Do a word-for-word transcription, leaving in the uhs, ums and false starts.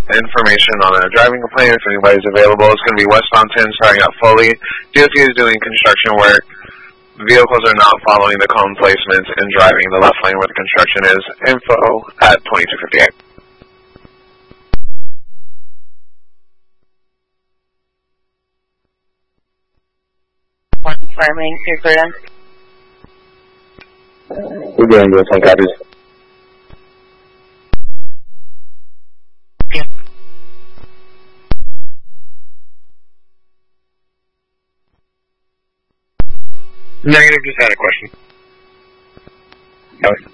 information on a driving complaint, if anybody's available. It's going to be westbound ten starting at Foley. D O T is doing construction work. Vehicles are not following the cone placements and driving the left lane where the construction is. Info at twenty-two fifty-eight. Farming, you're clear on? We're doing this on copies. Negative, just had a question. Okay.